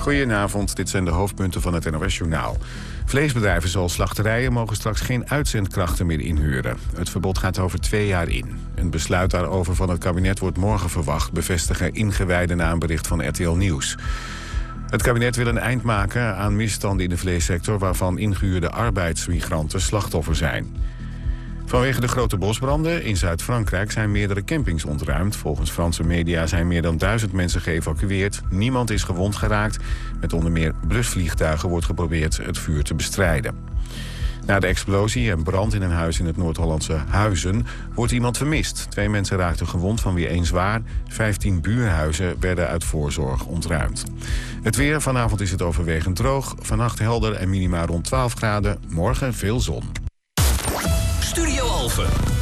Goedenavond, dit zijn de hoofdpunten van het NOS-journaal. Vleesbedrijven zoals slachterijen mogen straks geen uitzendkrachten meer inhuren. Het verbod gaat over 2 jaar in. Een besluit daarover van het kabinet wordt morgen verwacht, bevestigen ingewijden na een bericht van RTL Nieuws. Het kabinet wil een eind maken aan misstanden in de vleessector waarvan ingehuurde arbeidsmigranten slachtoffer zijn. Vanwege de grote bosbranden in Zuid-Frankrijk zijn meerdere campings ontruimd. Volgens Franse media zijn meer dan 1000 mensen geëvacueerd. Niemand is gewond geraakt. Met onder meer blusvliegtuigen wordt geprobeerd het vuur te bestrijden. Na de explosie en brand in een huis in het Noord-Hollandse Huizen wordt iemand vermist. 2 mensen raakten gewond, van wie 1 zwaar. 15 buurhuizen werden uit voorzorg ontruimd. Het weer, vanavond is het overwegend droog. Vannacht helder en minima rond 12 graden. Morgen veel zon. Studio Alphen.